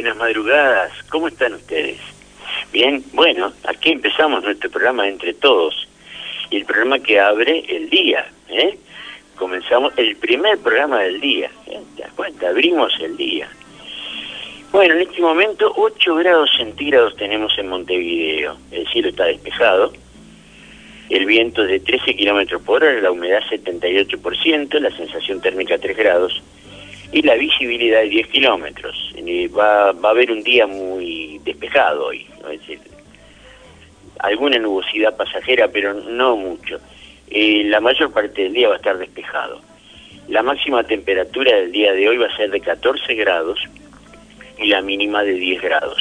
buenas madrugadas. ¿Cómo están ustedes? Bien, bueno, aquí empezamos nuestro programa Entre Todos. Y el programa que abre el día, ¿eh? Comenzamos el primer programa del día, ¿eh? ¿Te das cuenta? Abrimos el día. Bueno, en este momento 8 grados centígrados tenemos en Montevideo. El cielo está despejado. El viento es de 13 kilómetros por hora, la humedad 78%, la sensación térmica 3 grados y la visibilidad de 10 kilómetros. Va a haber un día muy despejado hoy, ¿no? Es decir, alguna nubosidad pasajera, pero no mucho. La mayor parte del día va a estar despejado. La máxima temperatura del día de hoy va a ser de 14 grados y la mínima de 10 grados.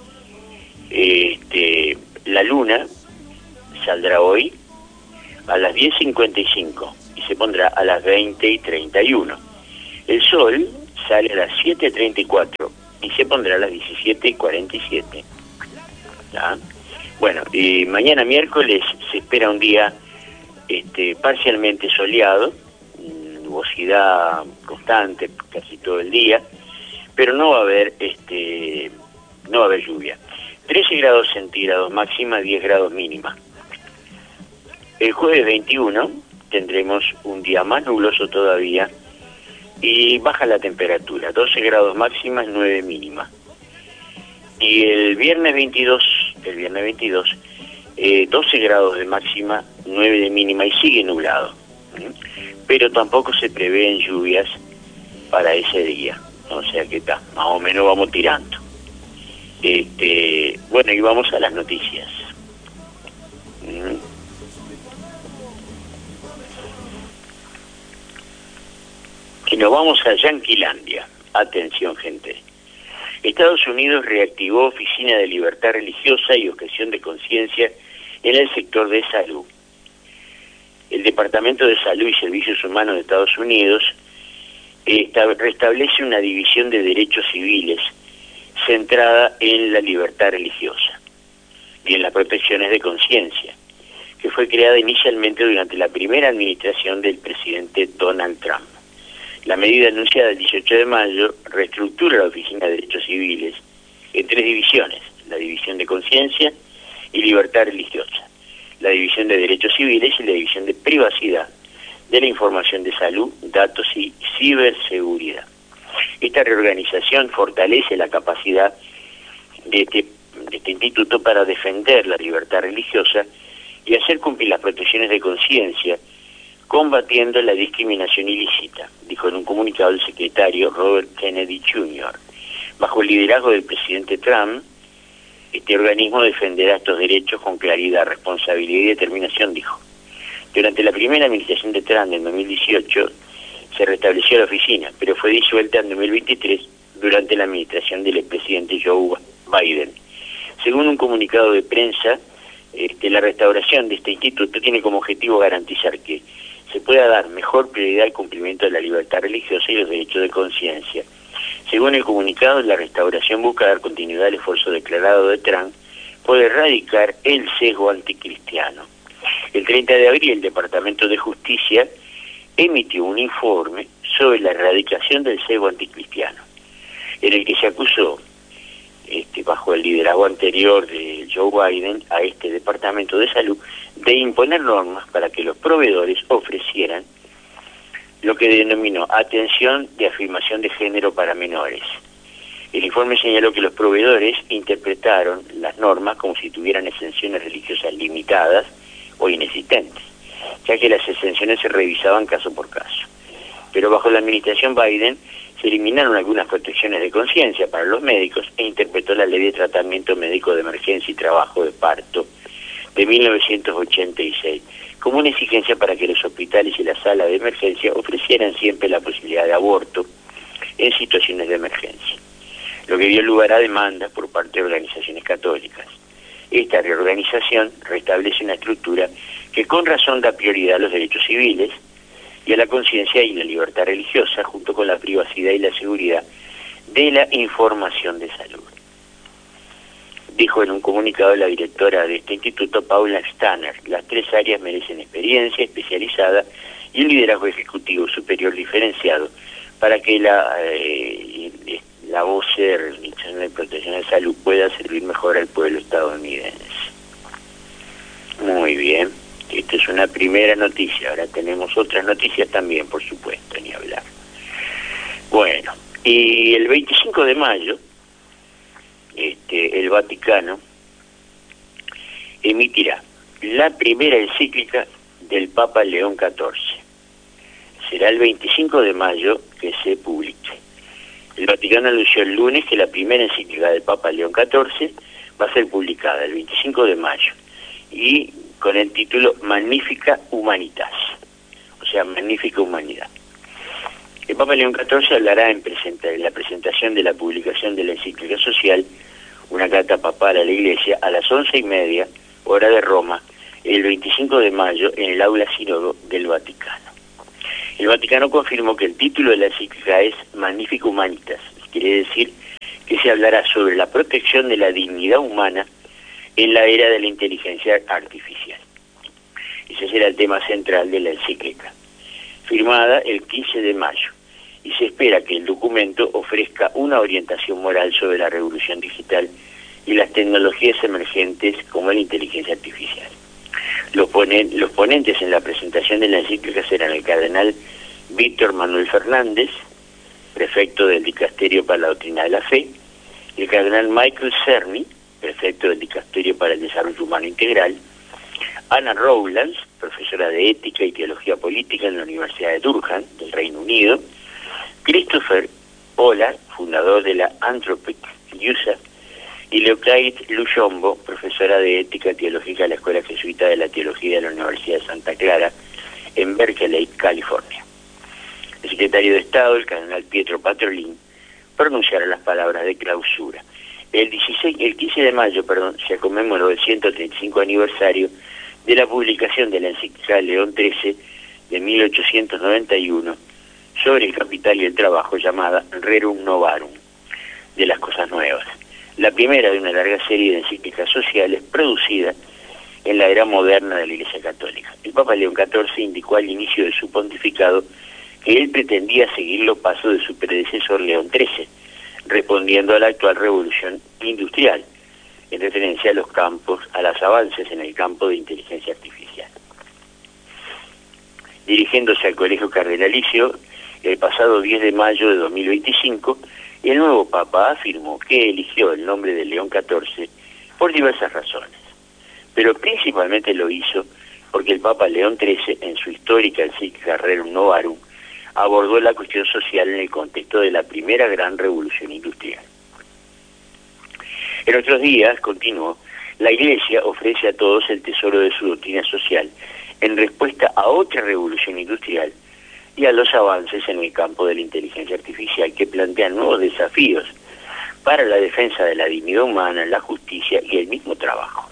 La luna saldrá hoy a las 10:55 y se pondrá a las 20:31. El sol sale a las 7:34 y se pondrá a las 17:47. ¿Ya? Bueno, y mañana miércoles se espera un día parcialmente soleado, nubosidad constante casi todo el día, pero no va a haber lluvia. 13 grados centígrados máxima, 10 grados mínima. El jueves 21 tendremos un día más nubloso todavía y baja la temperatura, 12 grados máximas, 9 mínima. Y el viernes 22, 12 grados de máxima, 9 de mínima y sigue nublado. Pero tampoco se prevén lluvias para ese día. O sea que está, más o menos vamos tirando. Bueno, y vamos a las noticias. Y nos vamos a Yanquilandia. Atención, gente. Estados Unidos reactivó Oficina de Libertad Religiosa y Objeción de Conciencia en el sector de salud. El Departamento de Salud y Servicios Humanos de Estados Unidos restablece una división de derechos civiles centrada en la libertad religiosa y en las protecciones de conciencia, que fue creada inicialmente durante la primera administración del presidente Donald Trump. La medida anunciada el 18 de mayo reestructura la Oficina de Derechos Civiles en 3 divisiones: la División de Conciencia y Libertad Religiosa, la División de Derechos Civiles y la División de Privacidad de la Información de Salud, Datos y Ciberseguridad. Esta reorganización fortalece la capacidad de este instituto para defender la libertad religiosa y hacer cumplir las protecciones de conciencia, combatiendo la discriminación ilícita, dijo en un comunicado el secretario Robert Kennedy Jr. Bajo el liderazgo del presidente Trump, este organismo defenderá estos derechos con claridad, responsabilidad y determinación, dijo. Durante la primera administración de Trump en 2018 se restableció la oficina, pero fue disuelta en 2023 durante la administración del expresidente Joe Biden. Según un comunicado de prensa, la restauración de este instituto tiene como objetivo garantizar que se pueda dar mejor prioridad al cumplimiento de la libertad religiosa y los derechos de conciencia. Según el comunicado, la restauración busca dar continuidad al esfuerzo declarado de Trump por erradicar el sesgo anticristiano. El 30 de abril, el Departamento de Justicia emitió un informe sobre la erradicación del sesgo anticristiano, en el que se acusó, bajo el liderazgo anterior de Joe Biden, a este Departamento de Salud de imponer normas para que los proveedores ofrecieran lo que denominó atención de afirmación de género para menores. El informe señaló que los proveedores interpretaron las normas como si tuvieran exenciones religiosas limitadas o inexistentes, ya que las exenciones se revisaban caso por caso. Pero bajo la administración Biden se eliminaron algunas protecciones de conciencia para los médicos e interpretó la Ley de Tratamiento Médico de Emergencia y Trabajo de Parto de 1986 como una exigencia para que los hospitales y las salas de emergencia ofrecieran siempre la posibilidad de aborto en situaciones de emergencia, lo que dio lugar a demandas por parte de organizaciones católicas. Esta reorganización restablece una estructura que con razón da prioridad a los derechos civiles y a la conciencia y la libertad religiosa, junto con la privacidad y la seguridad de la información de salud, dijo en un comunicado la directora de este instituto, Paula Stanner. Las 3 áreas merecen experiencia especializada y un liderazgo ejecutivo superior diferenciado para que la vocer, protección de salud pueda servir mejor al pueblo estadounidense. Muy bien, esta es una primera noticia. Ahora tenemos otras noticias también, por supuesto, ni hablar. Bueno, y el 25 de mayo, el Vaticano emitirá la primera encíclica del Papa León XIV. Será el 25 de mayo que se publique. El Vaticano anunció el lunes que la primera encíclica del Papa León XIV va a ser publicada el 25 de mayo y con el título Magnificat Humanitas, o sea, Magnífica Humanidad. El Papa León XIV hablará en la presentación de la publicación de la encíclica social, una carta papal a la Iglesia, a las 11:30, hora de Roma, el 25 de mayo, en el aula sínodo del Vaticano. El Vaticano confirmó que el título de la encíclica es Magnificat Humanitas, quiere decir que se hablará sobre la protección de la dignidad humana en la era de la inteligencia artificial. Ese será el tema central de la encíclica, firmada el 15 de mayo, y se espera que el documento ofrezca una orientación moral sobre la revolución digital y las tecnologías emergentes como la inteligencia artificial. Los ponentes en la presentación de la encíclica serán el cardenal Víctor Manuel Fernández, prefecto del Dicasterio para la Doctrina de la Fe, y el cardenal Michael Cerny, prefecto del Dicasterio para el Desarrollo Humano Integral, Anna Rowlands, profesora de Ética y Teología Política en la Universidad de Durham, del Reino Unido, Christopher Pollard, fundador de la Anthropic USA, y Leoclaid Luchombo, profesora de Ética Teológica de la Escuela Jesuita de la Teología de la Universidad de Santa Clara, en Berkeley, California. El secretario de Estado, el cardenal Pietro Parolin, pronunciará las palabras de clausura. El 15 de mayo, se conmemoró el 135 aniversario de la publicación de la encíclica de León XIII de 1891 sobre el capital y el trabajo, llamada Rerum Novarum, de las cosas nuevas, la primera de una larga serie de encíclicas sociales producida en la era moderna de la Iglesia Católica. El Papa León XIV indicó al inicio de su pontificado que él pretendía seguir los pasos de su predecesor León XIII, respondiendo a la actual revolución industrial, en referencia a los avances en el campo de inteligencia artificial. Dirigiéndose al Colegio Cardenalicio, el pasado 10 de mayo de 2025, el nuevo Papa afirmó que eligió el nombre de León XIV por diversas razones, pero principalmente lo hizo porque el Papa León XIII, en su histórica encíclica Rerum Novarum, abordó la cuestión social en el contexto de la primera gran revolución industrial. En otros días, continuó, la Iglesia ofrece a todos el tesoro de su doctrina social en respuesta a otra revolución industrial y a los avances en el campo de la inteligencia artificial que plantean nuevos desafíos para la defensa de la dignidad humana, la justicia y el mismo trabajo.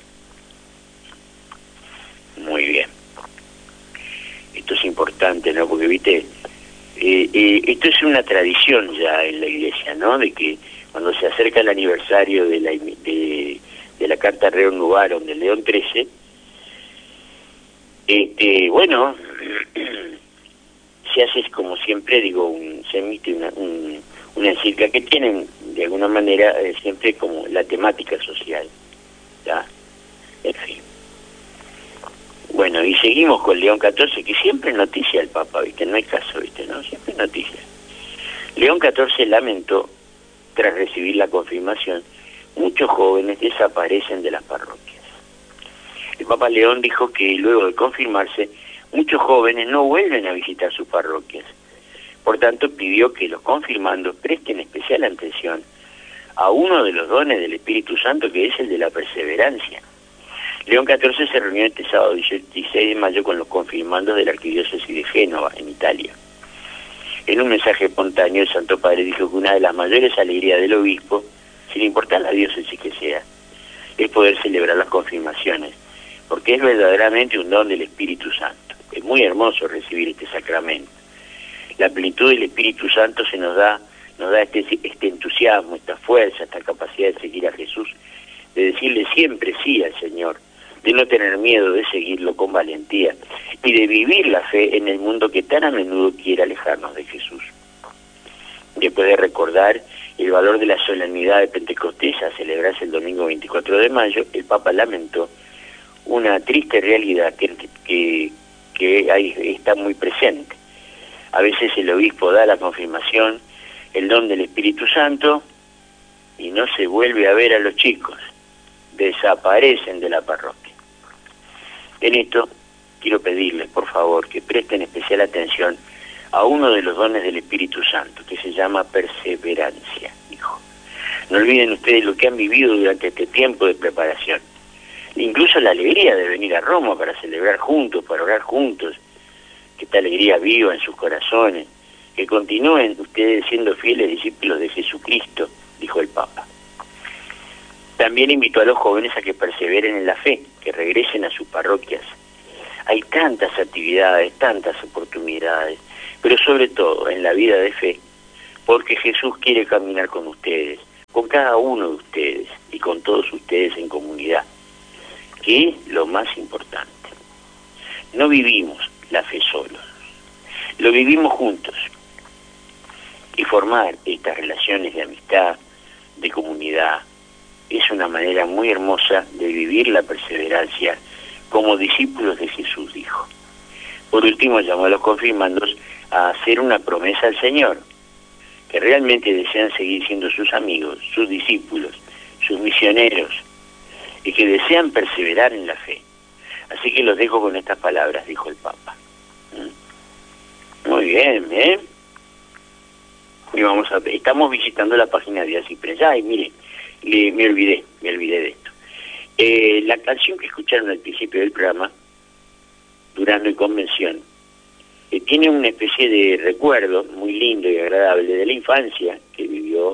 Muy bien. Esto es importante, ¿no? Porque, viste, esto es una tradición ya en la Iglesia, ¿no? De que cuando se acerca el aniversario de la Carta Rerum Novarum de León XIII, bueno, se hace, como siempre digo, se emite una encíclica que tienen de alguna manera siempre como la temática social, ¿ya? En fin. Bueno, y seguimos con León XIV, que siempre es noticia el Papa, ¿viste? No hay caso, ¿viste? No, siempre es noticia. León XIV lamentó, tras recibir la confirmación, muchos jóvenes desaparecen de las parroquias. El Papa León dijo que luego de confirmarse, muchos jóvenes no vuelven a visitar sus parroquias. Por tanto, pidió que los confirmandos presten especial atención a uno de los dones del Espíritu Santo, que es el de la perseverancia. León XIV se reunió este sábado 16 de mayo con los confirmandos de la Arquidiócesis de Génova, en Italia. En un mensaje espontáneo, el Santo Padre dijo que una de las mayores alegrías del obispo, sin importar la diócesis que sea, es poder celebrar las confirmaciones, porque es verdaderamente un don del Espíritu Santo. Es muy hermoso recibir este sacramento. La plenitud del Espíritu Santo nos da este entusiasmo, esta fuerza, esta capacidad de seguir a Jesús, de decirle siempre sí al Señor, de no tener miedo, de seguirlo con valentía y de vivir la fe en el mundo que tan a menudo quiere alejarnos de Jesús. Después de recordar el valor de la solemnidad de Pentecostés a celebrarse el domingo 24 de mayo, el Papa lamentó una triste realidad que ahí está muy presente. A veces el obispo da la confirmación, el don del Espíritu Santo, y no se vuelve a ver a los chicos, desaparecen de la parroquia. En esto quiero pedirles, por favor, que presten especial atención a uno de los dones del Espíritu Santo, que se llama perseverancia, hijo. No olviden ustedes lo que han vivido durante este tiempo de preparación. Incluso la alegría de venir a Roma para celebrar juntos, para orar juntos, que esta alegría viva en sus corazones, que continúen ustedes siendo fieles discípulos de Jesucristo, dijo el Papa. También invitó a los jóvenes a que perseveren en la fe, que regresen a sus parroquias. Hay tantas actividades, tantas oportunidades, pero sobre todo en la vida de fe, porque Jesús quiere caminar con ustedes, con cada uno de ustedes y con todos ustedes en comunidad, que es lo más importante. No vivimos la fe solos, lo vivimos juntos. Y formar estas relaciones de amistad, de comunidad, es una manera muy hermosa de vivir la perseverancia como discípulos de Jesús, dijo. Por último, llamó a los confirmandos a hacer una promesa al Señor, que realmente desean seguir siendo sus amigos, sus discípulos, sus misioneros, y que desean perseverar en la fe. Así que los dejo con estas palabras, dijo el Papa. Muy bien, ¿eh? Y estamos visitando la página de Asipres. Ay, mire, me olvidé de esto. La canción que escucharon al principio del programa, Durazno y Convención, tiene una especie de recuerdo muy lindo y agradable de la infancia que vivió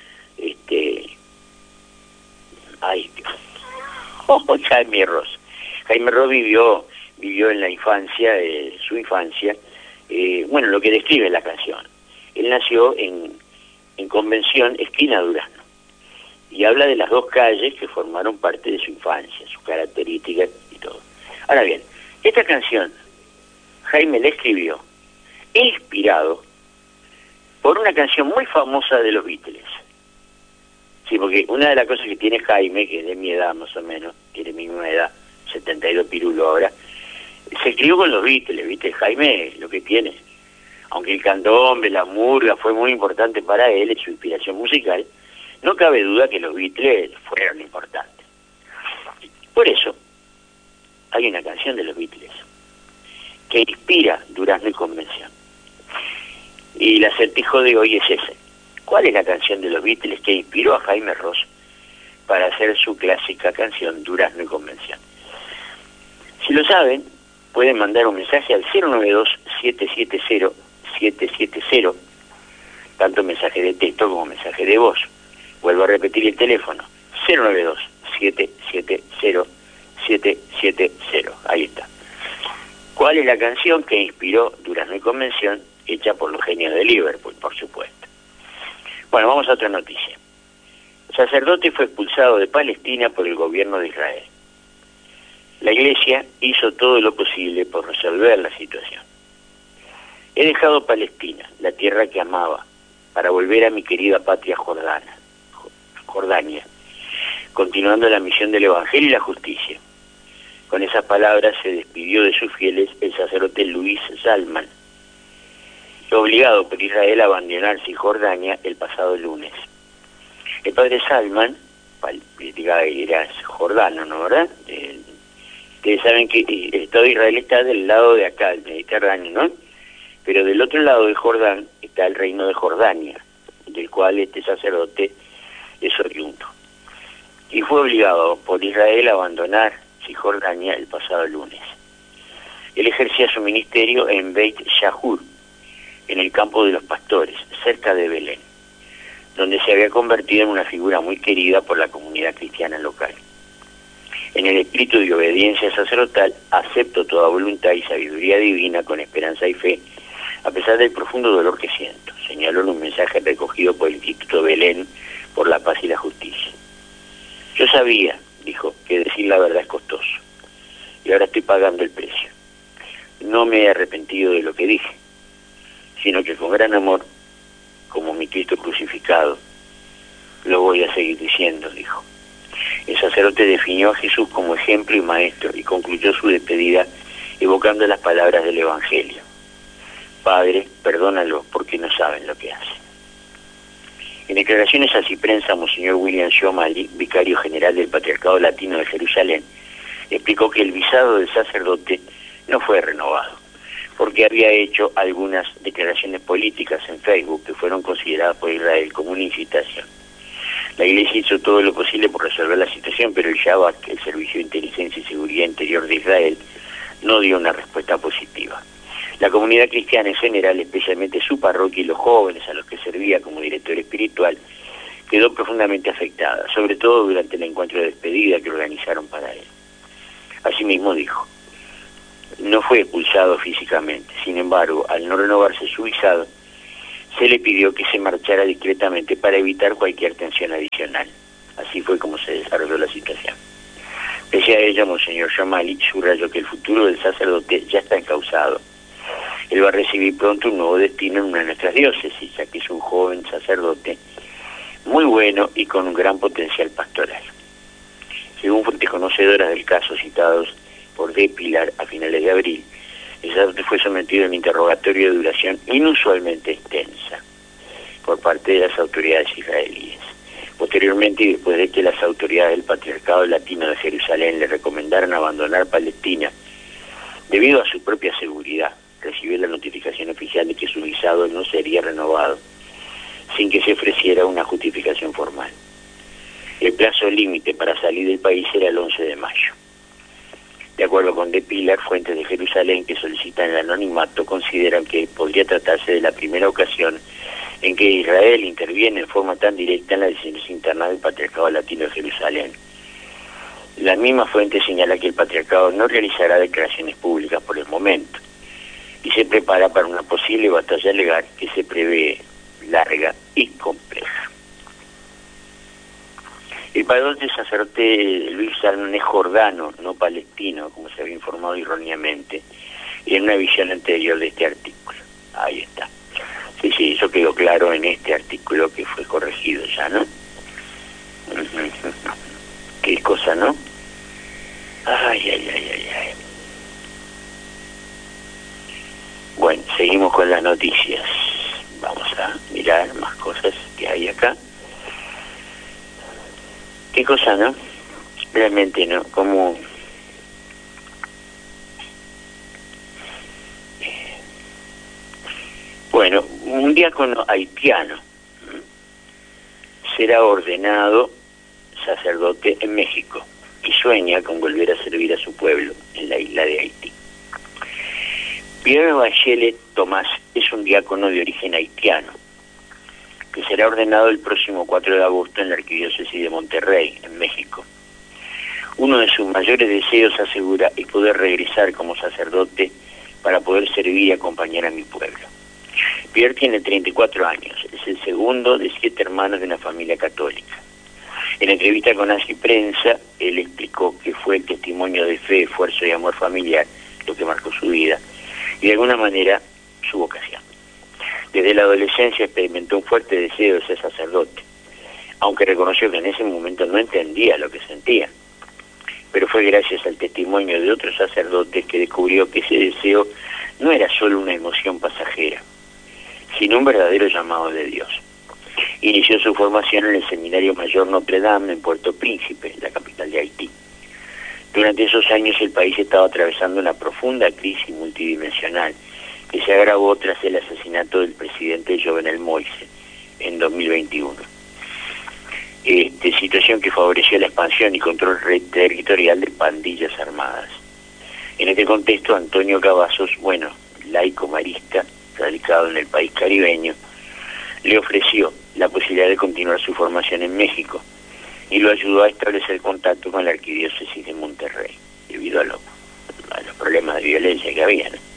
Jaime Ross. Jaime Ross vivió en la infancia, su infancia, lo que describe la canción. Él nació en Convención, esquina Durazno, y habla de las dos calles que formaron parte de su infancia, sus características y todo. Ahora bien, esta canción Jaime la escribió inspirado por una canción muy famosa de los Beatles. Sí, porque una de las cosas que tiene Jaime, que es de mi edad más o menos, tiene mi misma edad, 72 pirulo ahora, se crió con los Beatles, ¿viste? Jaime lo que tiene, aunque el candombe, la murga fue muy importante para él en su inspiración musical, no cabe duda que los Beatles fueron importantes. Por eso, hay una canción de los Beatles que inspira Durazno y Convención. Y el acertijo de hoy es ese. ¿Cuál es la canción de los Beatles que inspiró a Jaime Ross para hacer su clásica canción Durazno y Convención? Si lo saben, pueden mandar un mensaje al 092-770-770, tanto mensaje de texto como mensaje de voz. Vuelvo a repetir el teléfono, 092-770-770. Ahí está. ¿Cuál es la canción que inspiró Durazno y Convención, hecha por los genios de Liverpool, por supuesto? Bueno, vamos a otra noticia. El sacerdote fue expulsado de Palestina por el gobierno de Israel. La Iglesia hizo todo lo posible por resolver la situación. He dejado Palestina, la tierra que amaba, para volver a mi querida patria Jordania, continuando la misión del Evangelio y la justicia. Con esas palabras se despidió de sus fieles el sacerdote Luis Zalman, obligado por Israel a abandonar Cisjordania el pasado lunes. El padre Zalman, era jordano, ¿no, verdad? Ustedes saben que el Estado de Israel está del lado de acá, del Mediterráneo, ¿no? Pero del otro lado de Jordán está el reino de Jordania, del cual este sacerdote es oriundo. Y fue obligado por Israel a abandonar Cisjordania el pasado lunes. Él ejercía su ministerio en Beit Yahur, en el campo de los pastores, cerca de Belén, donde se había convertido en una figura muy querida por la comunidad cristiana local. En el espíritu de obediencia sacerdotal, acepto toda voluntad y sabiduría divina con esperanza y fe, a pesar del profundo dolor que siento, señaló en un mensaje recogido por el Instituto Belén por la Paz y la Justicia. Yo sabía, dijo, que decir la verdad es costoso, y ahora estoy pagando el precio. No me he arrepentido de lo que dije, sino que con gran amor como mi Cristo crucificado. Lo voy a seguir diciendo, dijo. El sacerdote definió a Jesús como ejemplo y maestro y concluyó su despedida evocando las palabras del Evangelio. Padre, perdónalos porque no saben lo que hacen. En declaraciones a Ciprensa, Monseñor William O'Malley, vicario general del Patriarcado Latino de Jerusalén, explicó que el visado del sacerdote no fue renovado, porque había hecho algunas declaraciones políticas en Facebook que fueron consideradas por Israel como una incitación. La Iglesia hizo todo lo posible por resolver la situación, pero el Shabak, el Servicio de Inteligencia y Seguridad Interior de Israel, no dio una respuesta positiva. La comunidad cristiana en general, especialmente su parroquia y los jóvenes a los que servía como director espiritual, quedó profundamente afectada, sobre todo durante el encuentro de despedida que organizaron para él. Asimismo dijo, no fue expulsado físicamente, sin embargo, al no renovarse su visado, se le pidió que se marchara discretamente para evitar cualquier tensión adicional. Así fue como se desarrolló la situación. Pese a ello, Monseñor O'Malley subrayó que el futuro del sacerdote ya está encauzado. Él va a recibir pronto un nuevo destino en una de nuestras diócesis, ya que es un joven sacerdote muy bueno y con un gran potencial pastoral. Según fuentes conocedoras del caso citados por D. Pilar a finales de abril, el sacerdote fue sometido a un interrogatorio de duración inusualmente extensa por parte de las autoridades israelíes. Posteriormente, y después de que las autoridades del Patriarcado Latino de Jerusalén le recomendaron abandonar Palestina debido a su propia seguridad, recibió la notificación oficial de que su visado no sería renovado, sin que se ofreciera una justificación formal. El plazo límite para salir del país era el 11 de mayo. De acuerdo con De Pilar, fuentes de Jerusalén que solicitan el anonimato consideran que podría tratarse de la primera ocasión en que Israel interviene en forma tan directa en las decisiones internas del Patriarcado Latino de Jerusalén. La misma fuente señala que el Patriarcado no realizará declaraciones públicas por el momento y se prepara para una posible batalla legal que se prevé larga y compleja. El padrón del sacerdote Luis Salmón es jordano, no palestino, como se había informado erróneamente, en una visión anterior de este artículo. Ahí está. Sí, eso quedó claro en este artículo que fue corregido ya, ¿no? Qué cosa, ¿no? Ay. Bueno, seguimos con las noticias. Vamos a mirar más cosas que hay acá. ¿Qué cosa, no? Realmente no, como... Bueno, un diácono haitiano será ordenado sacerdote en México y sueña con volver a servir a su pueblo en la isla de Haití. Pierre Bachelet Tomás es un diácono de origen haitiano que será ordenado el próximo 4 de agosto en la Arquidiócesis de Monterrey, en México. Uno de sus mayores deseos, asegura, es poder regresar como sacerdote para poder servir y acompañar a mi pueblo. Pierre tiene 34 años, es el segundo de 7 hermanos de una familia católica. En entrevista con Así Prensa, él explicó que fue el testimonio de fe, esfuerzo y amor familiar lo que marcó su vida y de alguna manera su vocación. Desde la adolescencia experimentó un fuerte deseo de ser sacerdote, aunque reconoció que en ese momento no entendía lo que sentía. Pero fue gracias al testimonio de otros sacerdotes que descubrió que ese deseo no era solo una emoción pasajera, sino un verdadero llamado de Dios. Inició su formación en el Seminario Mayor Notre Dame en Puerto Príncipe, la capital de Haití. Durante esos años el país estaba atravesando una profunda crisis multidimensional que se agravó tras el asesinato del presidente Jovenel Moïse en 2021. Situación que favoreció la expansión y control territorial de pandillas armadas. En este contexto, Antonio Cavazos, laico marista, radicado en el país caribeño, le ofreció la posibilidad de continuar su formación en México y lo ayudó a establecer contacto con la Arquidiócesis de Monterrey, debido a los problemas de violencia que había, ¿no?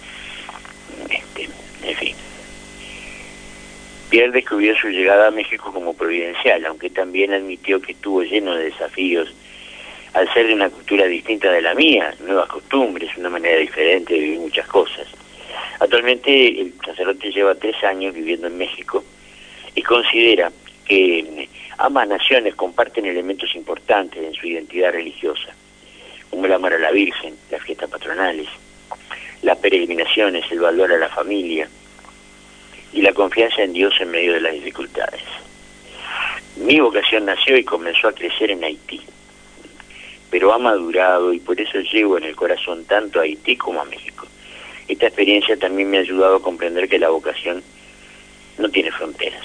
En fin. Pierre descubrió su llegada a México como providencial, aunque también admitió que estuvo lleno de desafíos al ser de una cultura distinta de la mía, nuevas costumbres, una manera diferente de vivir muchas cosas. Actualmente el sacerdote lleva 3 años viviendo en México y considera que ambas naciones comparten elementos importantes en su identidad religiosa, como el amor a la Virgen, las fiestas patronales, las peregrinaciones, el valor a la familia y la confianza en Dios en medio de las dificultades. Mi vocación nació y comenzó a crecer en Haití, pero ha madurado y por eso llevo en el corazón tanto a Haití como a México. Esta experiencia también me ha ayudado a comprender que la vocación no tiene fronteras.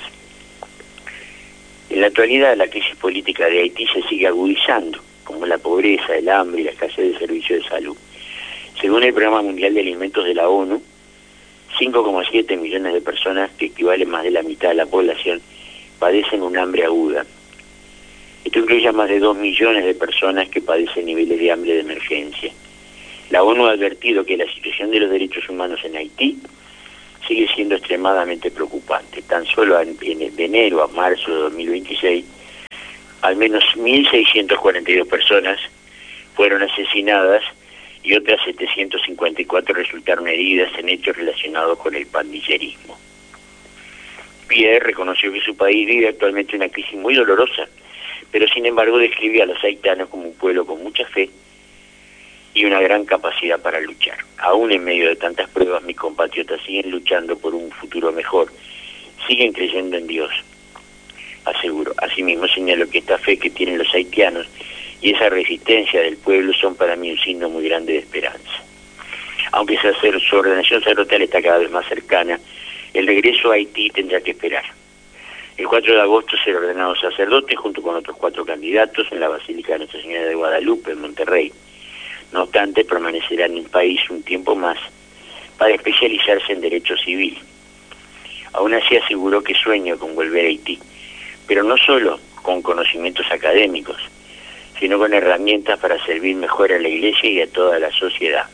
En la actualidad, la crisis política de Haití se sigue agudizando, como la pobreza, el hambre y la escasez de servicios de salud. Según el Programa Mundial de Alimentos de la ONU, 5,7 millones de personas, que equivalen más de la mitad de la población, padecen un hambre aguda. Esto incluye a más de 2 millones de personas que padecen niveles de hambre de emergencia. La ONU ha advertido que la situación de los derechos humanos en Haití sigue siendo extremadamente preocupante. Tan solo de enero a marzo de 2026, al menos 1.642 personas fueron asesinadas y otras 754 resultaron heridas en hechos relacionados con el pandillerismo. Pierre reconoció que su país vive actualmente una crisis muy dolorosa, pero sin embargo describe a los haitianos como un pueblo con mucha fe y una gran capacidad para luchar. Aún en medio de tantas pruebas, mis compatriotas siguen luchando por un futuro mejor, siguen creyendo en Dios, aseguro. Asimismo señalo que esta fe que tienen los haitianos y esa resistencia del pueblo son para mí un signo muy grande de esperanza. Aunque su ordenación sacerdotal está cada vez más cercana, el regreso a Haití tendrá que esperar. El 4 de agosto será ordenado sacerdote junto con otros 4 candidatos en la Basílica de Nuestra Señora de Guadalupe, en Monterrey. No obstante, permanecerá en el país un tiempo más para especializarse en derecho civil. Aún así aseguró que sueño con volver a Haití, pero no solo con conocimientos académicos, sino con herramientas para servir mejor a la Iglesia y a toda la sociedad.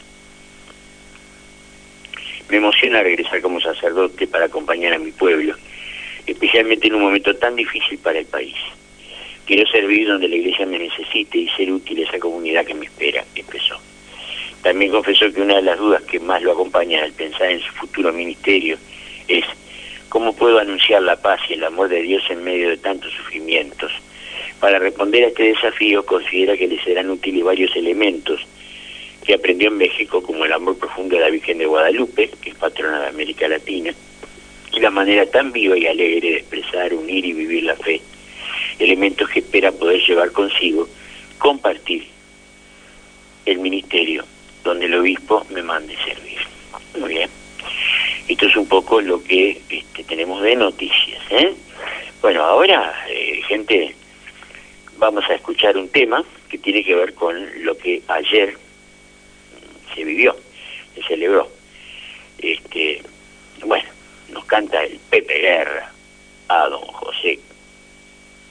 Me emociona regresar como sacerdote para acompañar a mi pueblo, especialmente en un momento tan difícil para el país. Quiero servir donde la Iglesia me necesite y ser útil a esa comunidad que me espera, expresó. También confesó que una de las dudas que más lo acompañan al pensar en su futuro ministerio es ¿cómo puedo anunciar la paz y el amor de Dios en medio de tantos sufrimientos? Para responder a este desafío, considera que le serán útiles varios elementos que aprendió en México, como el amor profundo de la Virgen de Guadalupe, que es patrona de América Latina, y la manera tan viva y alegre de expresar, unir y vivir la fe, elementos que espera poder llevar consigo, compartir el ministerio donde el obispo me mande servir. Muy bien. Esto es un poco lo que tenemos de noticias, ¿eh? Bueno, ahora, gente, vamos a escuchar un tema que tiene que ver con lo que ayer se vivió, se celebró. Bueno, nos canta el Pepe Guerra a don José